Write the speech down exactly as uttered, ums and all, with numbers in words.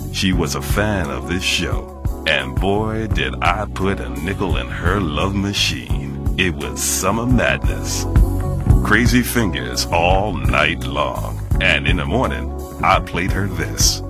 She was a fan of this show, and boy did I put a nickel in her love machine. It was summer madness. Crazy fingers all night long, and in the morning I played her this.